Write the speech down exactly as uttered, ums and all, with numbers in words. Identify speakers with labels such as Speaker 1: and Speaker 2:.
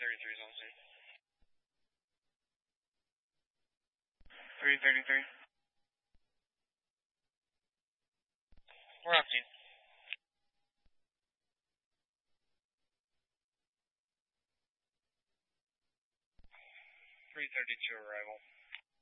Speaker 1: thirty-three is on scene. three thirty-three. We're on scene. three thirty-two arrival.